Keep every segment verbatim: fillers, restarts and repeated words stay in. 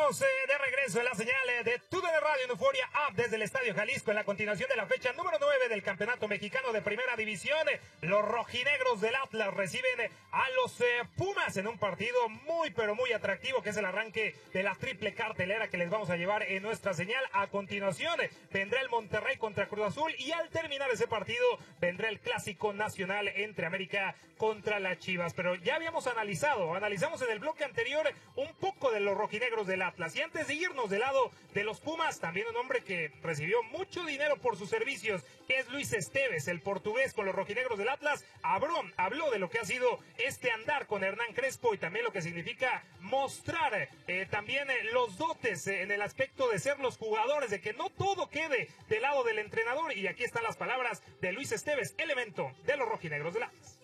estamos eh, de regreso en la señal eh, de TUDN Radio en Euforia App desde el Estadio Jalisco en la continuación de la fecha número nueve del Campeonato Mexicano de Primera División. Los rojinegros del Atlas reciben eh, a los eh, Pumas en un partido muy pero muy atractivo que es el arranque de la triple cartelera que les vamos a llevar en nuestra señal. A continuación eh, vendrá el Monterrey contra Cruz Azul y al terminar ese partido vendrá el Clásico Nacional entre América contra las Chivas. Pero ya habíamos analizado, analizamos en el bloque anterior un poco de los rojinegros del Atlas. Y antes de irnos del lado de los Pumas, también un hombre que recibió mucho dinero por sus servicios, que es Luis Esteves, el portugués con los rojinegros del Atlas, habló, habló de lo que ha sido este andar con Hernán Crespo y también lo que significa mostrar eh, también eh, los dotes eh, en el aspecto de ser los jugadores, de que no todo quede del lado del entrenador. Y aquí están las palabras de Luis Esteves, elemento de los rojinegros del Atlas.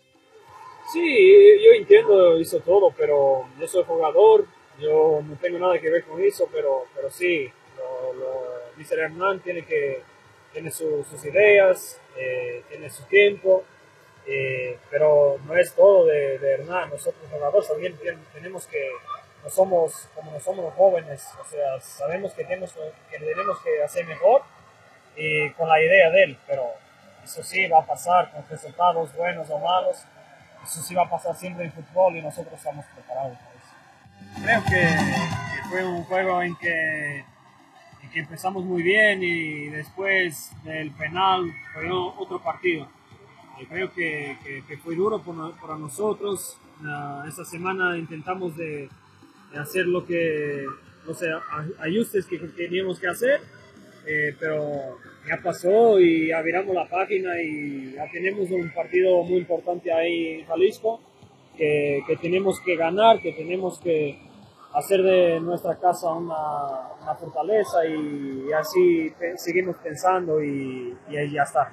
Sí, yo entiendo, hizo todo, pero yo soy jugador, yo no tengo nada que ver con eso, pero, pero sí, lo, lo, mister Hernán tiene, que, tiene su, sus ideas, eh, tiene su tiempo, eh, pero no es todo de, de Hernán. Nosotros jugadores también tenemos que, no somos como no somos jóvenes, o sea, sabemos que tenemos que, tenemos que hacer mejor y con la idea de él, pero eso sí va a pasar con resultados buenos o malos. Eso sí va a pasar siempre en fútbol y nosotros estamos preparados para eso. Creo que, que fue un juego en que, en que empezamos muy bien y después del penal fue otro partido. Y creo que, que, que fue duro por, para nosotros. Uh, esta semana intentamos de, de hacer lo que, no sé, ajustes que teníamos que hacer, eh, pero ya pasó y ya viramos la página y ya tenemos un partido muy importante ahí en Jalisco que, que tenemos que ganar, que tenemos que hacer de nuestra casa una, una fortaleza y, y así pe- seguimos pensando y, y ahí ya está.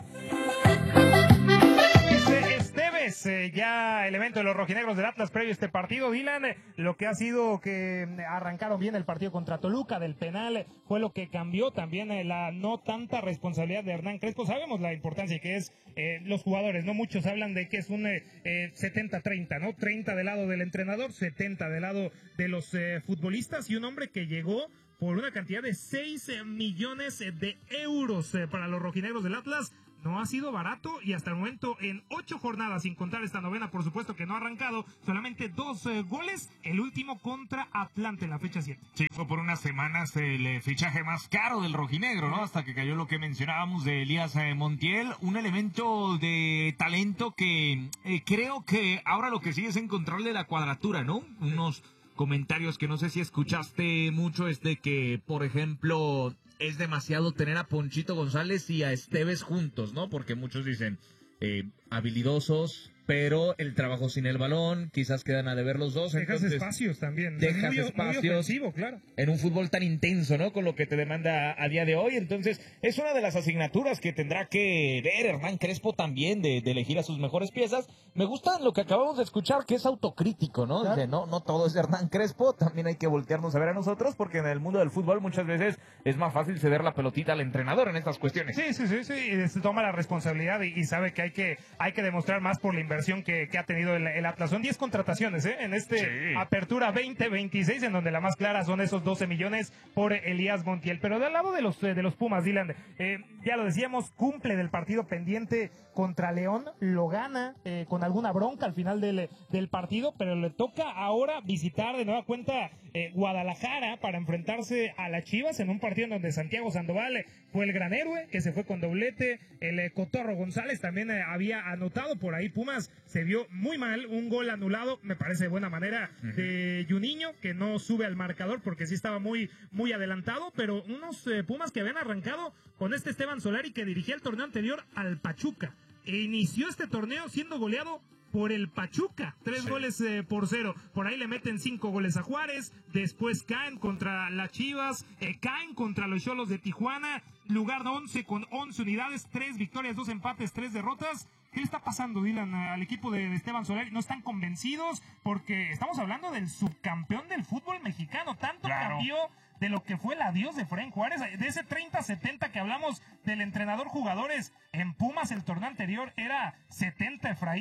Esteves, eh, ya elemento de los rojinegros del Atlas previo a este partido. Dylan, eh, lo que ha sido que arrancaron bien el partido contra Toluca del penal fue lo que cambió también eh, la no tanta responsabilidad de Hernán Crespo. Sabemos la importancia que es eh, los jugadores, no muchos hablan de que es un eh, setenta treinta, ¿no? treinta del lado del entrenador, setenta del lado de los eh, futbolistas y un hombre que llegó por una cantidad de seis millones de euros eh, para los rojinegros del Atlas. No ha sido barato y hasta el momento en ocho jornadas, sin contar esta novena, por supuesto que no ha arrancado, solamente dos eh, goles, el último contra Atlante en la fecha siete. Sí, fue por unas semanas el eh, fichaje más caro del rojinegro, ¿no? Hasta que cayó lo que mencionábamos de Elías eh, Montiel, un elemento de talento que eh, creo que ahora lo que sigue es encontrarle la cuadratura, ¿no? Unos comentarios que no sé si escuchaste mucho es de que, por ejemplo, es demasiado tener a Ponchito González y a Esteves juntos, ¿no? Porque muchos dicen eh, habilidosos, pero el trabajo sin el balón, quizás quedan a deber los dos. Dejas entonces, espacios también. Dejas muy, espacios. Muy ofensivo, claro. En un fútbol tan intenso, ¿no? Con lo que te demanda a día de hoy. Entonces, es una de las asignaturas que tendrá que ver Hernán Crespo también, de, de elegir a sus mejores piezas. Me gusta lo que acabamos de escuchar, que es autocrítico, ¿no? Claro. Dice, no, no todo es Hernán Crespo, también hay que voltearnos a ver a nosotros, porque en el mundo del fútbol muchas veces es más fácil ceder la pelotita al entrenador en estas cuestiones. Sí, sí, sí, sí, y se toma la responsabilidad y, y sabe que hay que hay que demostrar más por la inversión que, que ha tenido el, el Atlas. Son diez contrataciones, ¿eh? En este Sí. Apertura veinte veintiséis, en donde la más clara son esos doce millones por Elías Montiel. Pero del lado de los, de los Pumas, Dylan, eh, ya lo decíamos, cumple del partido pendiente contra León, lo gana eh, con alguna bronca al final del, del partido, pero le toca ahora visitar de nueva cuenta eh, Guadalajara para enfrentarse a las Chivas en un partido en donde Santiago Sandoval fue el gran héroe, que se fue con doblete, el eh, Cotorro González también eh, había anotado por ahí. Pumas se vio muy mal, un gol anulado, me parece de buena manera, uh-huh. de Juninho, que no sube al marcador porque sí estaba muy, muy adelantado, pero unos eh, Pumas que habían arrancado con este Esteban Solari, que dirigía el torneo anterior al Pachuca, e inició este torneo siendo goleado por el Pachuca, tres sí. goles eh, por cero. Por ahí le meten cinco goles a Juárez, después caen contra las Chivas, eh, caen contra los Xolos de Tijuana, lugar de once con once unidades, tres victorias, dos empates, tres derrotas. ¿Qué le está pasando, Dylan, al equipo de Esteban Solari? ¿No están convencidos? Porque estamos hablando del subcampeón del fútbol mexicano. Tanto claro. cambió de lo que fue el adiós de Efraín Juárez, de ese treinta setenta que hablamos del entrenador jugadores. En Pumas el torneo anterior era setenta Efraín,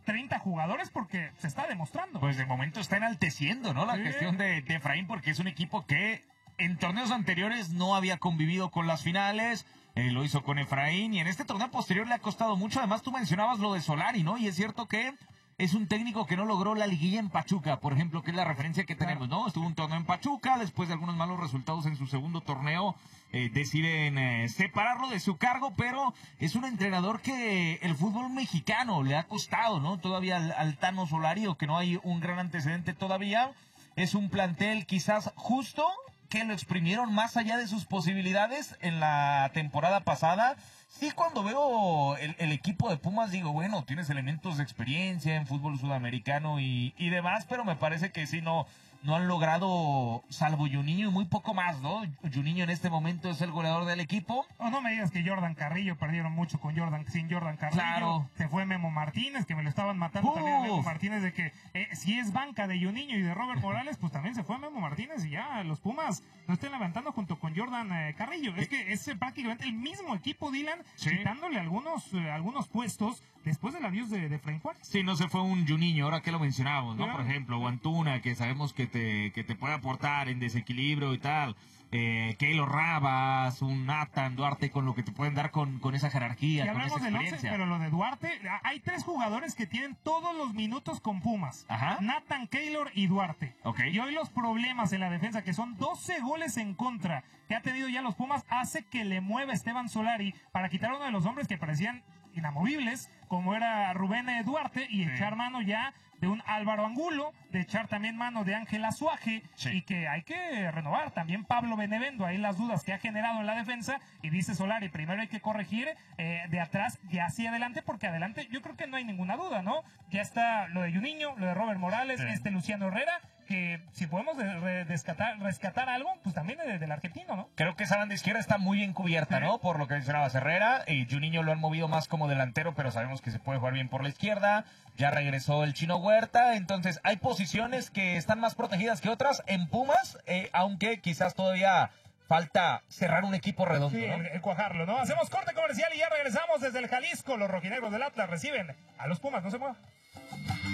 treinta jugadores porque se está demostrando. Pues de momento está enalteciendo, ¿no? La sí. cuestión de, de Efraín, porque es un equipo que en torneos anteriores no había convivido con las finales. Eh, lo hizo con Efraín y en este torneo posterior le ha costado mucho. Además, tú mencionabas lo de Solari, ¿no? Y es cierto que es un técnico que no logró la liguilla en Pachuca, por ejemplo, que es la referencia que tenemos, ¿no? Estuvo un torneo en Pachuca, después de algunos malos resultados en su segundo torneo, eh, deciden eh, separarlo de su cargo, pero es un entrenador que el fútbol mexicano le ha costado, ¿no? Todavía al, al Tano Solari, o que no hay un gran antecedente todavía. Es un plantel quizás justo, que lo exprimieron más allá de sus posibilidades en la temporada pasada. Sí, cuando veo el, el equipo de Pumas digo, bueno, tienes elementos de experiencia en fútbol sudamericano y, y demás, pero me parece que sí, no, no han logrado, salvo Juninho y muy poco más, ¿no? Juninho en este momento es el goleador del equipo. Oh, no me digas que Jordan Carrillo perdieron mucho con Jordan, sin Jordan Carrillo. Claro. Se fue Memo Martínez, que me lo estaban matando Uf. también a Memo Martínez, de que eh, si es banca de Juninho y de Robert Morales, pues también se fue Memo Martínez y ya los Pumas lo están levantando junto con Jordan eh, Carrillo. Es que es eh, prácticamente el mismo equipo, Dylan, sí. quitándole algunos, eh, algunos puestos después del adiós de, de Efraín Juárez. Sí, no se fue un Juninho, ahora que lo mencionábamos, ¿no? Claro. Por ejemplo, o Antuna, que sabemos que te, que te puede aportar en desequilibrio y tal. Eh, Keylor Rabas, un Nathan Duarte, con lo que te pueden dar con, con esa jerarquía, Y con esa hablamos del once, experiencia. pero lo de Duarte, hay tres jugadores que tienen todos los minutos con Pumas. Ajá. Nathan, Keylor y Duarte. Ok. Y hoy los problemas en la defensa, que son doce goles en contra, que ha tenido ya los Pumas, hace que le mueva Esteban Solari para quitar a uno de los hombres que parecían inamovibles, como era Rubén Duarte, y Sí. echar mano ya de un Álvaro Angulo, de echar también mano de Ángel Azuaje, Sí. y que hay que renovar. También Pablo Benevendo, ahí las dudas que ha generado en la defensa, y dice Solari, primero hay que corregir eh, de atrás y hacia adelante, porque adelante yo creo que no hay ninguna duda, ¿no? Ya está lo de Juninho, lo de Robert Morales, Sí. este Luciano Herrera, que si podemos de- re- rescatar, rescatar algo, pues también de- del argentino, ¿no? Creo que esa banda izquierda está muy bien cubierta, ¿no? Por lo que mencionabas Herrera, y Juninho lo han movido más como delantero, pero sabemos que se puede jugar bien por la izquierda. Ya regresó el Chino Huerta, entonces hay posiciones que están más protegidas que otras en Pumas, eh, aunque quizás todavía falta cerrar un equipo redondo, Sí, ¿no? el, el cuajarlo, ¿no? Hacemos corte comercial y ya regresamos desde el Jalisco. Los rojinegros del Atlas reciben a los Pumas, no se muevan.